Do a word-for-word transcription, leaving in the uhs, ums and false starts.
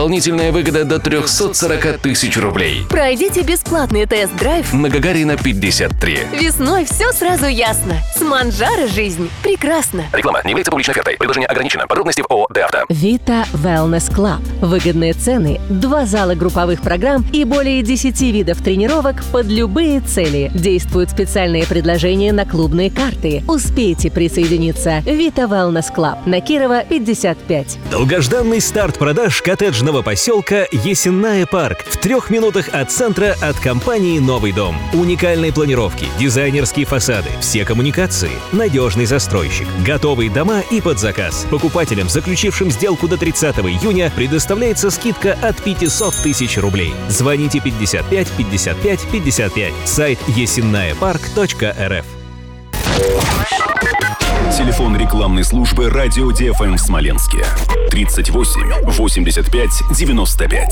Дополнительная выгода до триста сорок тысяч рублей. Пройдите бесплатный тест-драйв На Гагарина пятьдесят три. Весной все сразу ясно. С Манжаро жизнь прекрасна. Реклама не является публичной офертой. Предложение ограничено. Подробности в ООО «Деавто». Vita Wellness Club. Выгодные цены, два зала групповых программ и более десяти видов тренировок под любые цели. Действуют специальные предложения на клубные карты. Успейте присоединиться. Vita Wellness Club. На Кирова, пятьдесят пять. Долгожданный старт продаж коттеджного поселка Есенная Парк в трех минутах от центра от компании «Новый дом». Уникальные планировки, дизайнерские фасады, все коммуникации, надежный застройщик, готовые дома и под заказ. Покупателям, заключившим сделку до тридцатого июня, предоставляется скидка от пятьсот тысяч рублей. Звоните пятьдесят пять пятьдесят пять пятьдесят пять. Сайт есенная парк точка эр эф. Телефон рекламной службы «Радио ди эф эм» в Смоленске. тридцать восемь восемьдесят пять девяносто пять.